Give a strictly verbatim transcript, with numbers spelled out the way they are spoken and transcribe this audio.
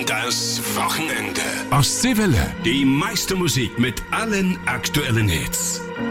Das Wochenende. Ostseewelle. Die meiste Musik mit allen aktuellen Hits.